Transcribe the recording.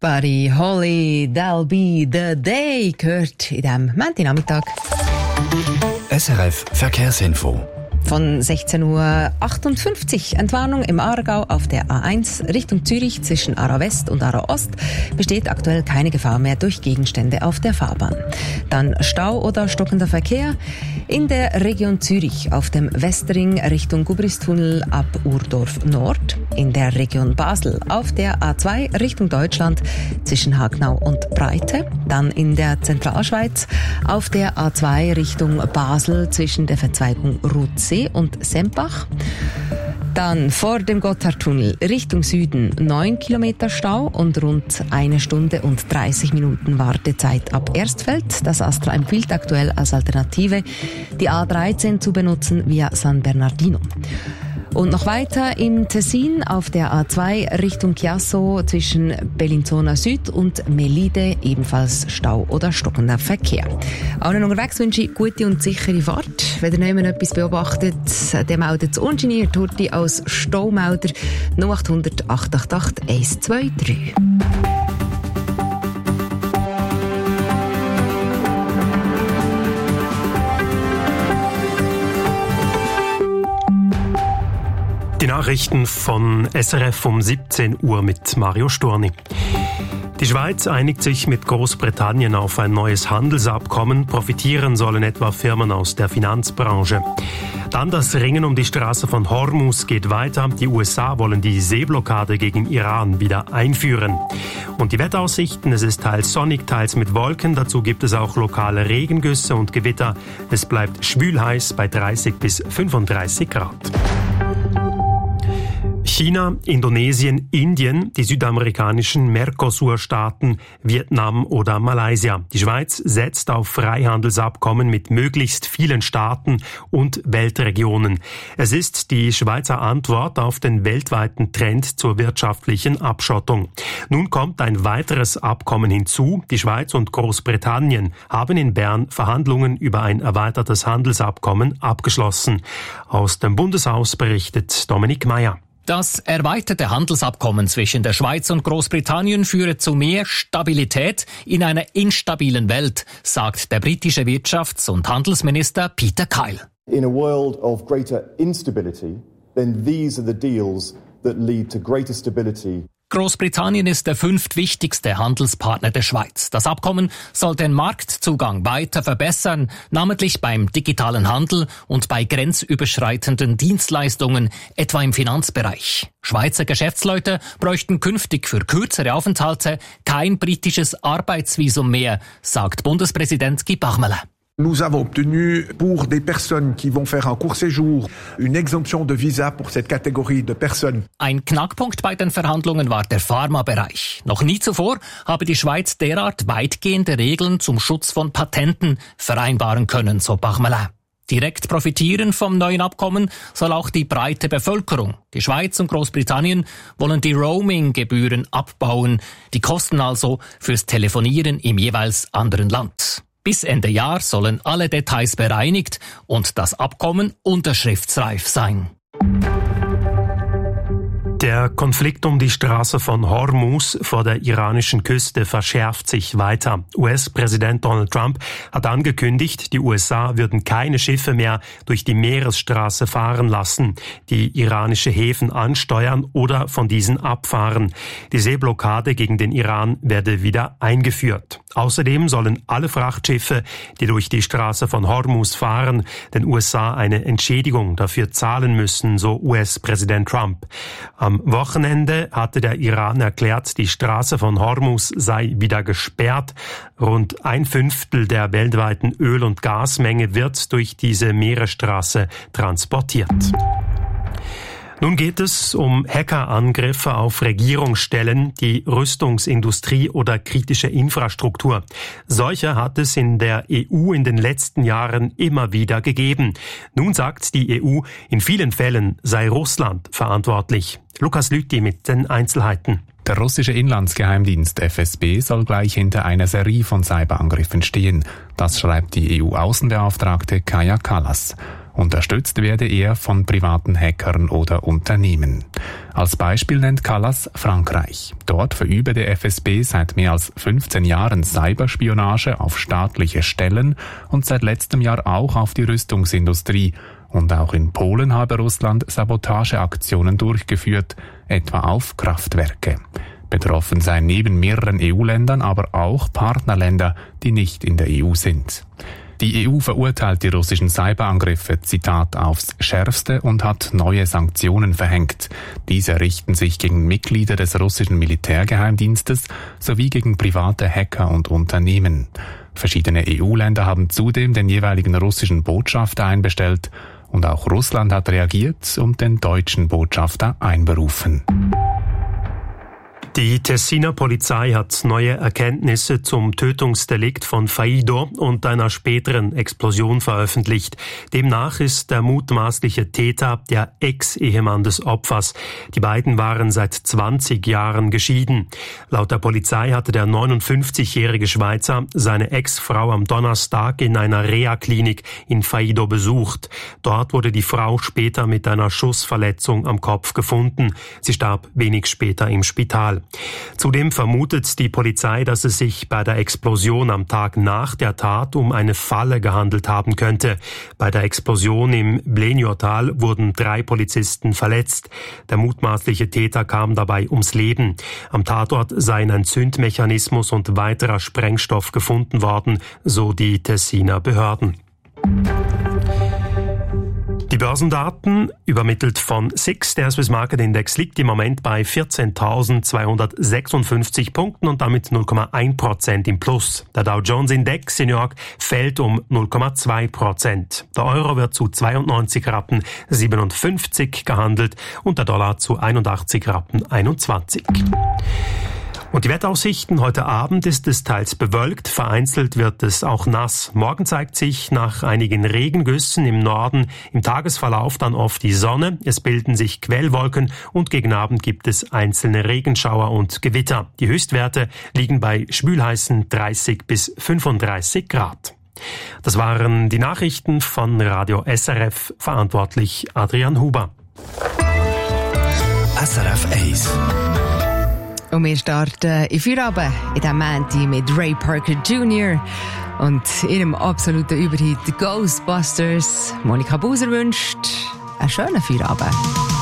Buddy Holly, that'll be the day, gehört in diesem Montagnachmittag. SRF Verkehrsinfo. Von 16.58 Uhr. Entwarnung im Aargau auf der A1 Richtung Zürich zwischen Aarau West und Aarau Ost besteht aktuell keine Gefahr mehr durch Gegenstände auf der Fahrbahn. Dann Stau oder stockender Verkehr in der Region Zürich auf dem Westring Richtung Gubristunnel ab Urdorf Nord. In der Region Basel auf der A2 Richtung Deutschland zwischen Hagnau und Breite. Dann in der Zentralschweiz auf der A2 Richtung Basel zwischen der Verzweigung Rutsee und Sempach. Dann vor dem Gotthardtunnel Richtung Süden 9 Kilometer Stau und rund 1 Stunde und 30 Minuten Wartezeit ab Erstfeld. Das Astra empfiehlt aktuell als Alternative, die A13 zu benutzen via San Bernardino. Und noch weiter im Tessin auf der A2 Richtung Chiasso zwischen Bellinzona Süd und Melide ebenfalls Stau oder stockender Verkehr. Allen unterwegs wünsche ich gute und sichere Fahrt. Wenn ihr jemand etwas beobachtet, der meldet es ungeniert Hurti als Staumelder 0800 888 123. Die Nachrichten von SRF um 17 Uhr mit Mario Storni. Die Schweiz einigt sich mit Großbritannien auf ein neues Handelsabkommen. Profitieren sollen etwa Firmen aus der Finanzbranche. Dann das Ringen um die Straße von Hormuz geht weiter. Die USA wollen die Seeblockade gegen Iran wieder einführen. Und die Wetteraussichten, es ist teils sonnig, teils mit Wolken. Dazu gibt es auch lokale Regengüsse und Gewitter. Es bleibt schwülheiß bei 30 bis 35 Grad. China, Indonesien, Indien, die südamerikanischen Mercosur-Staaten, Vietnam oder Malaysia. Die Schweiz setzt auf Freihandelsabkommen mit möglichst vielen Staaten und Weltregionen. Es ist die Schweizer Antwort auf den weltweiten Trend zur wirtschaftlichen Abschottung. Nun kommt ein weiteres Abkommen hinzu. Die Schweiz und Großbritannien haben in Bern Verhandlungen über ein erweitertes Handelsabkommen abgeschlossen. Aus dem Bundeshaus berichtet Dominik Meyer. Das erweiterte Handelsabkommen zwischen der Schweiz und Großbritannien führe zu mehr Stabilität in einer instabilen Welt, sagt der britische Wirtschafts- und Handelsminister Peter Kyle. In a world of greater instability, then these are the deals that lead to greater stability. Großbritannien ist der 5. wichtigste Handelspartner der Schweiz. Das Abkommen soll den Marktzugang weiter verbessern, namentlich beim digitalen Handel und bei grenzüberschreitenden Dienstleistungen, etwa im Finanzbereich. Schweizer Geschäftsleute bräuchten künftig für kürzere Aufenthalte kein britisches Arbeitsvisum mehr, sagt Bundespräsident Guy Parmelin. Nous avons obtenu pour des personnes qui vont faire un court séjour une exemption de visa pour cette catégorie de personnes. Ein Knackpunkt bei den Verhandlungen war der Pharmabereich. Noch nie zuvor habe die Schweiz derart weitgehende Regeln zum Schutz von Patenten vereinbaren können, so Parmelin. Direkt profitieren vom neuen Abkommen soll auch die breite Bevölkerung. Die Schweiz und Großbritannien wollen die Roaming-Gebühren abbauen, die Kosten also fürs Telefonieren im jeweils anderen Land. Bis Ende Jahr sollen alle Details bereinigt und das Abkommen unterschriftsreif sein. Der Konflikt um die Straße von Hormuz vor der iranischen Küste verschärft sich weiter. US-Präsident Donald Trump hat angekündigt, die USA würden keine Schiffe mehr durch die Meeresstraße fahren lassen, die iranische Häfen ansteuern oder von diesen abfahren. Die Seeblockade gegen den Iran werde wieder eingeführt. Außerdem sollen alle Frachtschiffe, die durch die Straße von Hormuz fahren, den USA eine Entschädigung dafür zahlen müssen, so US-Präsident Trump. Am Wochenende hatte der Iran erklärt, die Straße von Hormuz sei wieder gesperrt. Rund 1/5 der weltweiten Öl- und Gasmenge wird durch diese Meeresstraße transportiert. Nun geht es um Hackerangriffe auf Regierungsstellen, die Rüstungsindustrie oder kritische Infrastruktur. Solche hat es in der EU in den letzten Jahren immer wieder gegeben. Nun sagt die EU, in vielen Fällen sei Russland verantwortlich. Lukas Lüthi mit den Einzelheiten. Der russische Inlandsgeheimdienst FSB soll gleich hinter einer Serie von Cyberangriffen stehen. Das schreibt die EU-Außenbeauftragte Kaja Kallas. Unterstützt werde er von privaten Hackern oder Unternehmen. Als Beispiel nennt Callas Frankreich. Dort verübe der FSB seit mehr als 15 Jahren Cyberspionage auf staatliche Stellen und seit letztem Jahr auch auf die Rüstungsindustrie. Und auch in Polen habe Russland Sabotageaktionen durchgeführt, etwa auf Kraftwerke. Betroffen seien neben mehreren EU-Ländern aber auch Partnerländer, die nicht in der EU sind. Die EU verurteilt die russischen Cyberangriffe, Zitat, aufs Schärfste und hat neue Sanktionen verhängt. Diese richten sich gegen Mitglieder des russischen Militärgeheimdienstes sowie gegen private Hacker und Unternehmen. Verschiedene EU-Länder haben zudem den jeweiligen russischen Botschafter einbestellt und auch Russland hat reagiert und den deutschen Botschafter einberufen. Die Tessiner Polizei hat neue Erkenntnisse zum Tötungsdelikt von Faido und einer späteren Explosion veröffentlicht. Demnach ist der mutmaßliche Täter der Ex-Ehemann des Opfers. Die beiden waren seit 20 Jahren geschieden. Laut der Polizei hatte der 59-jährige Schweizer seine Ex-Frau am Donnerstag in einer Reha-Klinik in Faido besucht. Dort wurde die Frau später mit einer Schussverletzung am Kopf gefunden. Sie starb wenig später im Spital. Zudem vermutet die Polizei, dass es sich bei der Explosion am Tag nach der Tat um eine Falle gehandelt haben könnte. Bei der Explosion im Blenjotal wurden 3 Polizisten verletzt. Der mutmaßliche Täter kam dabei ums Leben. Am Tatort seien ein Zündmechanismus und weiterer Sprengstoff gefunden worden, so die Tessiner Behörden. Die Börsendaten, übermittelt von SIX, der Swiss Market Index, liegt im Moment bei 14.256 Punkten und damit 0,1% im Plus. Der Dow Jones Index in New York fällt um 0,2%. Der Euro wird zu 92 Rappen 57 gehandelt und der Dollar zu 81 Rappen 21. Und die Wetteraussichten: Heute Abend ist es teils bewölkt, vereinzelt wird es auch nass. Morgen zeigt sich nach einigen Regengüssen im Norden im Tagesverlauf dann oft die Sonne. Es bilden sich Quellwolken und gegen Abend gibt es einzelne Regenschauer und Gewitter. Die Höchstwerte liegen bei schwülheißen 30 bis 35 Grad. Das waren die Nachrichten von Radio SRF, verantwortlich Adrian Huber. SRF 1. Und wir starten in Feierabend in diesem Montag mit Ray Parker Jr. und ihrem absoluten Überhit Ghostbusters. Monika Buser wünscht einen schönen Feierabend.